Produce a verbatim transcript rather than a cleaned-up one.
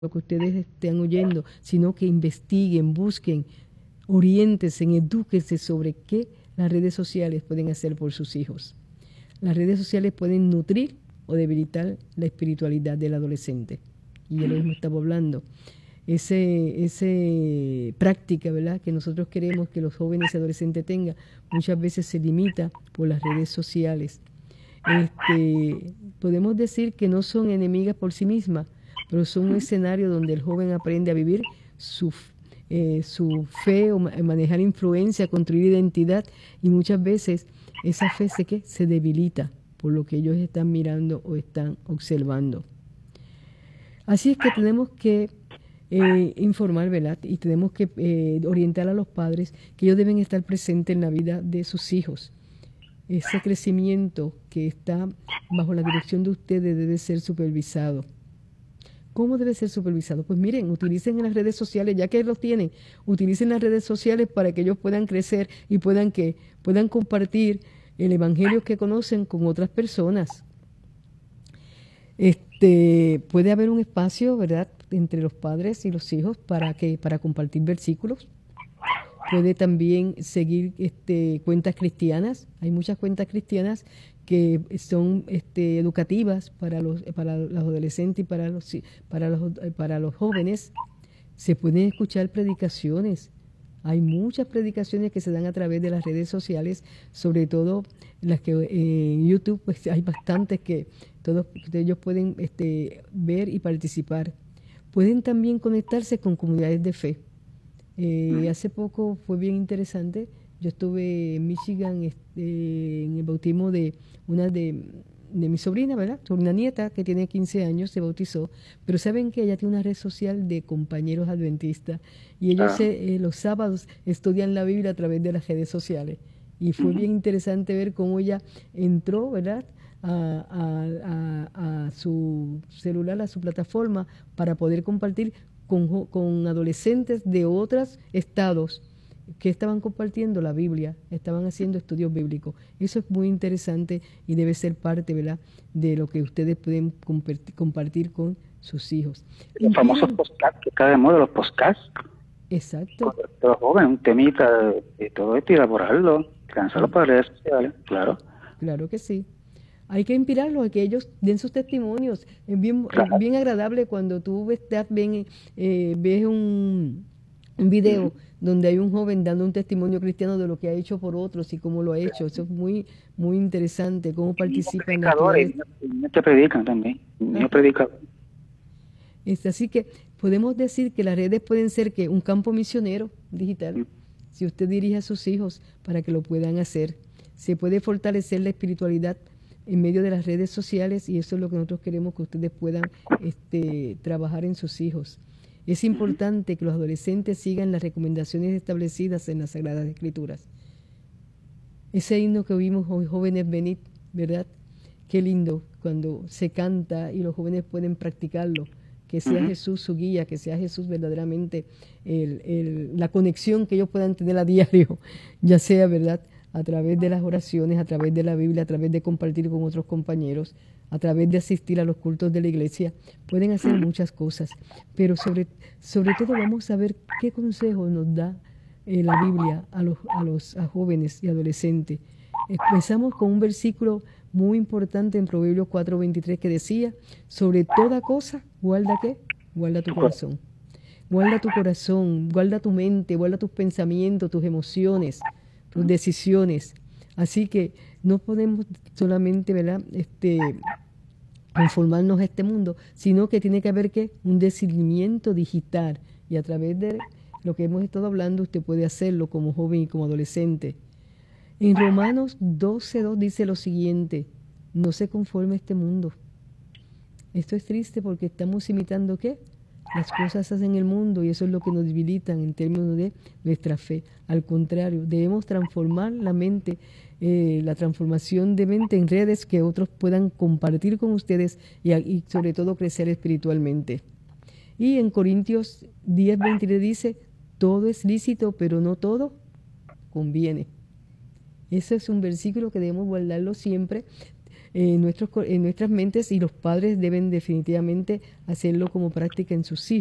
lo que ustedes estén oyendo, sino que investiguen, busquen, oriéntense, edúquense sobre qué las redes sociales pueden hacer por sus hijos. Las redes sociales pueden nutrir o debilitar la espiritualidad del adolescente. Y ya lo hemos estado hablando. Ese, ese práctica, ¿verdad?, que nosotros queremos que los jóvenes y adolescentes tengan, muchas veces se limita por las redes sociales. Este, podemos decir que no son enemigas por sí mismas, pero son un escenario donde el joven aprende a vivir su, eh, su fe, o manejar influencia, construir identidad, y muchas veces esa fe se, ¿qué? se debilita por lo que ellos están mirando o están observando. Así es que tenemos que eh, informar, ¿verdad? Y tenemos que eh, orientar a los padres que ellos deben estar presentes en la vida de sus hijos. Ese crecimiento que está bajo la dirección de ustedes debe ser supervisado. ¿Cómo debe ser supervisado? Pues miren, utilicen las redes sociales, ya que los tienen, utilicen las redes sociales para que ellos puedan crecer y puedan, que, puedan compartir el evangelio que conocen con otras personas. Este, puede haber un espacio, ¿verdad?, entre los padres y los hijos para, que, para compartir versículos. Puede también seguir este, cuentas cristianas. Hay muchas cuentas cristianas que son este, educativas para los, para los adolescentes y para los, para, los, para los jóvenes. Se pueden escuchar predicaciones. Hay muchas predicaciones que se dan a través de las redes sociales, sobre todo las que eh, en YouTube, pues hay bastantes que todos ellos pueden este, ver y participar. Pueden también conectarse con comunidades de fe. Eh, hace poco fue bien interesante. Yo estuve en Michigan este, en el bautismo de una de, de mi sobrina, ¿verdad? Una nieta que tiene quince años, se bautizó. Pero saben que ella tiene una red social de compañeros adventistas y ellos ah. eh, los sábados estudian la Biblia a través de las redes sociales. Y fue uh-huh. bien interesante ver cómo ella entró, ¿verdad?, a, a, a, a su celular, a su plataforma, para poder compartir Con, con adolescentes de otros estados que estaban compartiendo la Biblia, estaban haciendo estudios bíblicos. Eso es muy interesante y debe ser parte, ¿verdad?, de lo que ustedes pueden compartir, compartir con sus hijos. Los famosos podcasts que está de moda, los podcasts. Exacto. Los jóvenes, un temita de todo esto y elaborarlo, lanzarlo para redes sociales, claro. Claro que sí. Hay que inspirarlos a que ellos den sus testimonios. Es bien, claro. es bien agradable cuando tú ves, ven, eh, ves un, un video uh-huh. donde hay un joven dando un testimonio cristiano de lo que ha hecho por otros y cómo lo ha hecho. Eso es muy muy interesante, cómo participan. Y predicadores, niños que predican también, niños predicadores. Es así que podemos decir que las redes pueden ser que un campo misionero digital, uh-huh. si usted dirige a sus hijos para que lo puedan hacer. Se puede fortalecer la espiritualidad en medio de las redes sociales, y eso es lo que nosotros queremos que ustedes puedan este, trabajar en sus hijos. Es importante que los adolescentes sigan las recomendaciones establecidas en las Sagradas Escrituras. Ese himno que oímos hoy, Jóvenes Venid, ¿verdad? Qué lindo cuando se canta y los jóvenes pueden practicarlo. Que sea uh-huh. Jesús su guía, que sea Jesús verdaderamente el, el, la conexión que ellos puedan tener a diario, ya sea, ¿verdad?, a través de las oraciones, a través de la Biblia, a través de compartir con otros compañeros, a través de asistir a los cultos de la iglesia. Pueden hacer muchas cosas, pero sobre, sobre todo vamos a ver qué consejo nos da eh, la Biblia a los, a los a jóvenes y adolescentes. Empezamos con un versículo muy importante en Proverbios cuatro veintitrés que decía: sobre toda cosa, guarda ¿qué? Guarda tu corazón. Guarda tu corazón, guarda tu mente, guarda tus pensamientos, tus emociones, tus decisiones. Así que no podemos solamente, ¿verdad?, este, conformarnos a este mundo, sino que tiene que haber ¿qué? Un discernimiento digital, y a través de lo que hemos estado hablando usted puede hacerlo como joven y como adolescente. En Romanos doce dos dice lo siguiente: no se conforme a este mundo. Esto es triste porque estamos imitando ¿qué? Las cosas en el mundo, y eso es lo que nos debilitan en términos de nuestra fe. Al contrario, debemos transformar la mente, eh, la transformación de mente en redes que otros puedan compartir con ustedes y, y sobre todo crecer espiritualmente. Y en Corintios diez veintitrés dice: todo es lícito, pero no todo conviene. Ese es un versículo que debemos guardarlo siempre. en, nuestros, en nuestras mentes, y los padres deben definitivamente hacerlo como práctica en sus hijos.